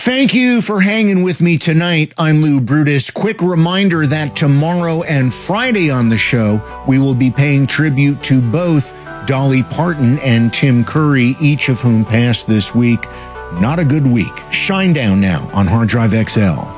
Thank you for hanging with me tonight. I'm Lou Brutus. Quick reminder that tomorrow and Friday on the show, we will be paying tribute to both Dolly Parton and Tim Curry, each of whom passed this week. Not a good week. Shinedown now on Hard Drive XL.